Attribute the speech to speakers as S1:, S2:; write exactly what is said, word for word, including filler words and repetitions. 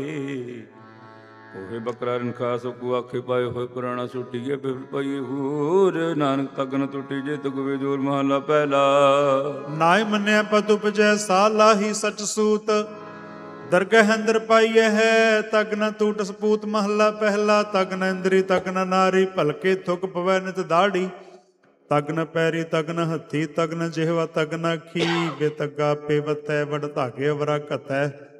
S1: ਉਹੇ ਬਕਰਾ ਰਨਖਾ ਸੁਕੂ ਆਖੇ ਪਾਏ ਹੋਏ ਪੁਰਾਣਾ ਸੁਟੀਏ ਫਿਰ ਪਾਈਏ ਹੋਰ ਨਾਨਕ ਤਗਨ ਟੁੱਟੀ ਜੇ ਤੁਗਵੇ ਦੂਰ ਮਹਲਾ ਪਹਿਲਾ।
S2: ਨਾਇ ਮੰਨਿਆ ਪਤੁ ਪਜੈ ਸਾਲਾ ਹੀ ਸਚ ਸੂਤ ਦਰਗਹਿ ਅੰਦਰ ਪਾਈਏ ਹੈ ਤਗ ਨ ਟੂਟ ਸਪੂਤ ਮਹਲਾ ਪਹਿਲਾ। ਤਗ ਨ ਇੰਦਰੀ ਤਗ ਨ ਨਾਰੀ ਭਲਕੇ ਥੁਕ ਪਵੈ ਨਿਤ ਦਾੜੀ ਤਗ ਨ ਪੈਰੀ ਤਗ ਨ ਹੱਥੀ ਤਗ ਨ ਜਿਹਵਾ ਤਗ ਨ ਅੱਖੀ ਬੇਤਗਾ ਪੇਵਤੈ ਵਡ ਧਾਗੇ ਵਰਾ ਘਤੈ